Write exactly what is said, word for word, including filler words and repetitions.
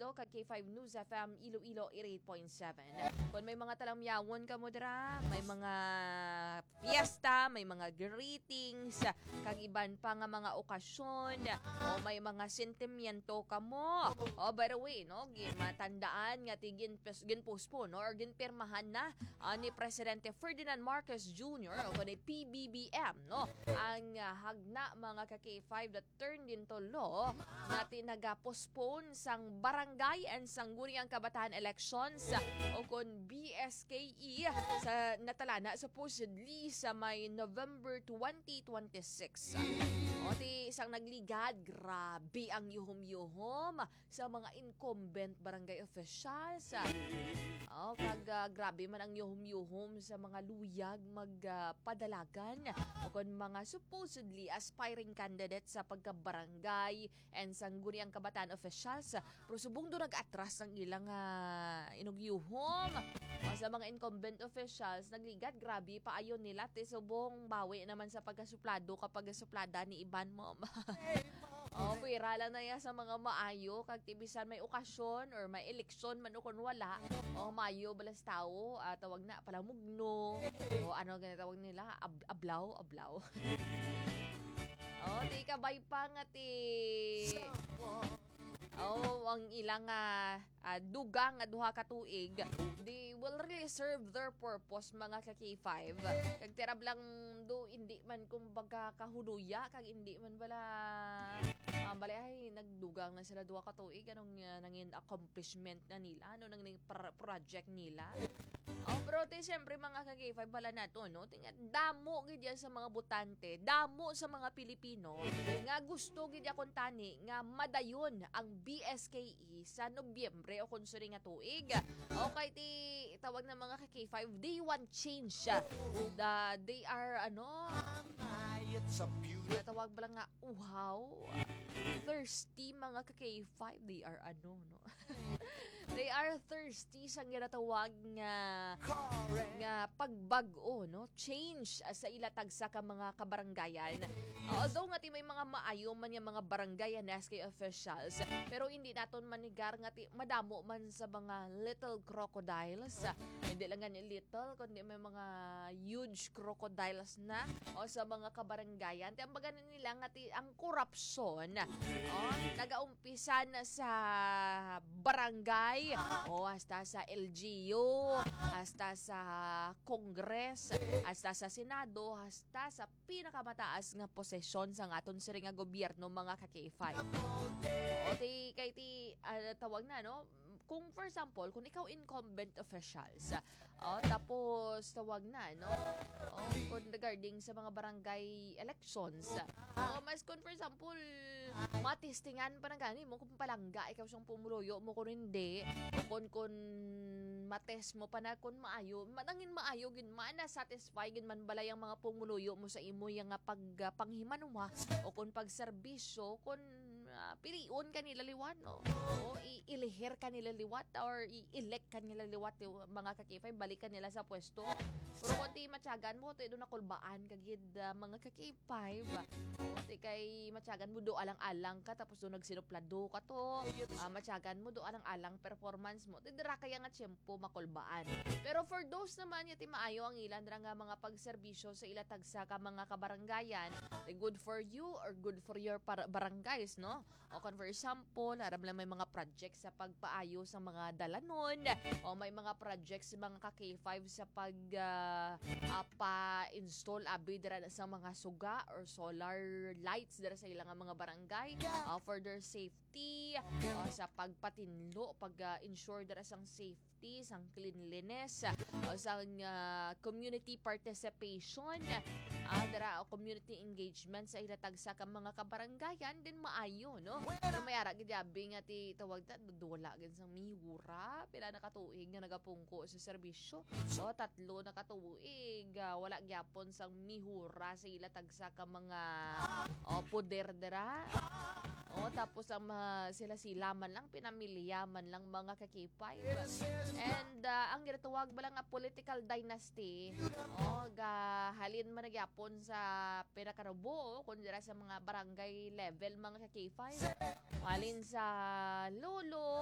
Iloilo, kag K five News F M Iloilo eighty-eight point seven. Kung may mga talamyawon ka mo dira, may mga fiesta, may mga greetings, kag iban pa nga mga okasyon, o may mga sentimiento ka mo. O by the way, no, matandaan nga tigin ginpostpone no, or ginpirmahan na uh, ni Presidente Ferdinand Marcos Junior o ni P B B M, no, ang uh, hagna mga ka K five that turned into law na tinagapostpone sang barangay and sangguniang kabataan elections o kon B S K E sa natalana supposedly sa may November twenty twenty-six. O ti isang nagligad, grabe ang yuhom-yuhom sa mga incumbent barangay officials. O kag uh, grabe man ang yuhom-yuhom sa mga luyag magpadalagan uh, o kon mga supposedly aspiring candidates sa pagka-barangay and sangguniang kabataan officials. Pero subong do nag-atras ang ilang uh, inugyuhom. O sa mga incumbent officials, nagligad, grabe paayon nila ti subong bawi naman sa pagkasuplado kapag suplada ni Iban mo. O pira lang na ya sa mga maayo kag tibisan may okasyon or may eleksyon man o kun wala. O mayo balas tao, uh, tawag na palamugno. O ano ganito tawag nila? Ab- ablaw, ablaw. O di kabay pa nga ti oh, ang ilang uh, uh, dugang nga duha ka tuig, they will really serve their purpose mga ka K five. Kag tirab lang do hindi man kumbaga kahuluya kag hindi man bala um, bala ay nagdugang na sila duha ka tuig anong uh, nangin accomplishment na nila ano nang pro- project nila. Oh, pero te, siyempre mga ka K five bala nato, no? Tinga, damo gid yan sa mga butante, damo sa mga Pilipino, nga gusto gid akong tani, nga madayon ang B S K E sa Nobyembre o konsuri nga tuig. Okay, ti, tawag na mga ka K five, they want change. The, they are, ano, natawag ba lang nga, uhaw, thirsty mga ka K five, they are, ano, no? They are thirsty sa ginatawag nga nga pagbag-o, no, change uh, sa ilatag sa ka mga kabarangayan. Uh, although nga ti may mga maayo man yung mga barangay and S K officials, pero hindi naton manigar nga ti madamo man sa mga little crocodiles. Uh, hindi lang nga ni little, kundi may mga huge crocodiles na o sa mga kabarangayan. Ti ang baga nila nga ti ang korupsyon oh, nagaumpisa na sa barangay o hasta sa L G U, hasta sa Kongres, hasta sa Senado, hasta sa pinakamataas nga posisyon sa aton siri nga gobyerno mga ka K five. O ti kay ti uh, tawag na no, kung for example, kung ikaw incumbent officials, oh, tapos tawag na, no? Oh, kung regarding sa mga barangay elections, oh, mas kung for example, matistingan pa na gani mo kung palangga, ikaw siyang pumuloyo mo kung hindi, kung kung mates mo pa na kung maayo, manangin maayo, gin man na satisfy, gin man balay ang mga pumuloyo mo sa imo yung nga pag uh, panghimanwa, o kung pagserbisyo, kung uh, piliun ka nila liwan, no? O i-ilihir ka nila liwat or i-elect ka nila liwat yung mga ka K five, balikan nila sa pwesto. Pero kung di matyagan mo, tayo doon nakulbaan kagid uh, mga ka K five. Di kay matyagan mo do alang-alang ka, tapos doon nagsinuplado ka to. Uh, matyagan mo do alang-alang performance mo. Didira kaya nga tiyempo makulbaan. Pero for those naman, yati maayo ang ilan nga mga pagserbisyo sa ilatag sa ka mga kabarangayan, good for you or good for your par- barangays, no? O kung for example, aram lang may mga projects sa pagpaayo sa mga dalanon, o may mga projects sa mga ka K five sa pag uh, uh, pa-install abi dira sa mga suga or solar lights dira sa ilang mga barangay uh, for their safety, uh, sa pagpatinlo, pag-ensure uh, dira sang safety, sang cleanliness, uh, sang uh, community participation, uh, dira uh, community engagement sa ilatag sa ka mga kabarangayan din maayo, no? Pero mayara gid abi nga ti tawag ta dudula gid sang mihura pila na katuig nga nagapungko sa serbisyo. So tatlo na katuig uh, wala gyapon sang mihura sa ilatag sa ka mga oh, poder dira. Oh, tapos ang uh, sila-sila man lang, pinamilya man lang mga ka K five. And uh, ang ginatawag ba lang nga political dynasty, oh, gahalin man nagyapon sa pinakarubo, kung dira sa mga barangay level mga ka K five. Halin sa lolo,